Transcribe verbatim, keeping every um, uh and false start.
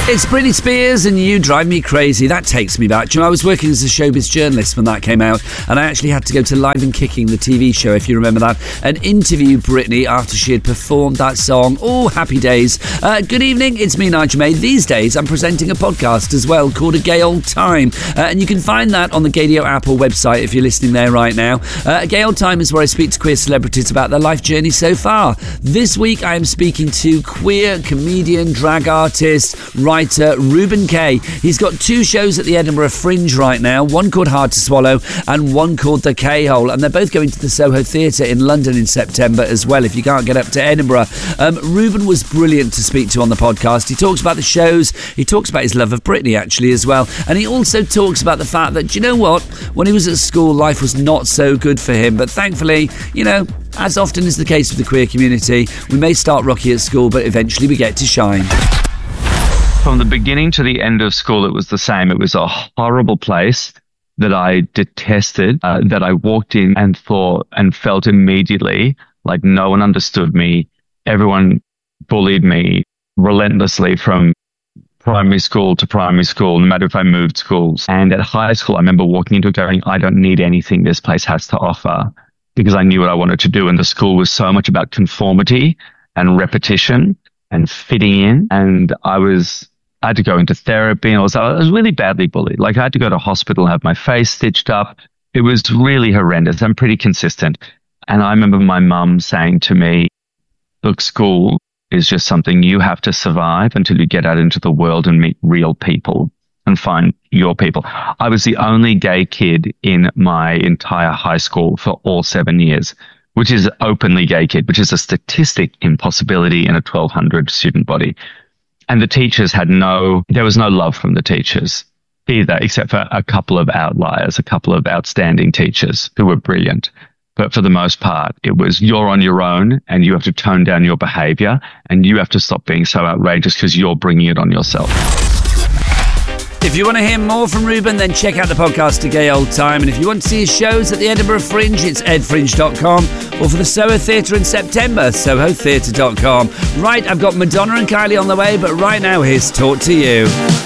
It's Britney Spears and You Drive Me Crazy. That takes me back. Do you know, I was working as a showbiz journalist when that came out, and I actually had to go to Live and Kicking, the T V show, if you remember that, and interview Britney after she had performed that song. Oh, happy days. Uh, good evening, it's me, Nigel May. These days, I'm presenting a podcast as well called A Gay Old Time, uh, and you can find that on the Gadio app or website if you're listening there right now. Uh, A Gay Old Time is where I speak to queer celebrities about their life journey so far. This week, I am speaking to queer comedian, drag artist, writer Ruben Kaye. He's got two shows at the Edinburgh Fringe right now, one called Hard to Swallow and one called The K-Hole, and they're both going to the Soho Theatre in London in September as well if you can't get up to Edinburgh. Um, Ruben was brilliant to speak to on the podcast. He talks about the shows, he talks about his love of Britney actually as well, and he also talks about the fact that, do you know what, when he was at school life was not so good for him, but thankfully, you know, as often is the case with the queer community, we may start rocky at school but eventually we get to shine. From the beginning to the end of school, it was the same. It was a horrible place that I detested, uh, that I walked in and thought and felt immediately like no one understood me. Everyone bullied me relentlessly from primary school to primary school, no matter if I moved schools. And at high school, I remember walking into it going, I don't need anything this place has to offer, because I knew what I wanted to do. And the school was so much about conformity and repetition and fitting in. And I was... I had to go into therapy, and I was, I was really badly bullied. Like, I had to go to hospital and have my face stitched up. It was really horrendous. I'm pretty consistent. And I remember my mum saying to me, look, school is just something you have to survive until you get out into the world and meet real people and find your people. I was the only gay kid in my entire high school for all seven years, which is openly gay kid, which is a statistic impossibility in a twelve hundred student body. And the teachers had no, there was no love from the teachers either, except for a couple of outliers, a couple of outstanding teachers who were brilliant. But for the most part, it was you're on your own and you have to tone down your behavior and you have to stop being so outrageous because you're bringing it on yourself. If you want to hear more from Ruben, then check out the podcast A Gay Old Time. And if you want to see his shows at the Edinburgh Fringe, it's ed fringe dot com. Or for the Soho Theatre in September, soho theatre dot com. Right, I've got Madonna and Kylie on the way, but right now, here's Talk to You.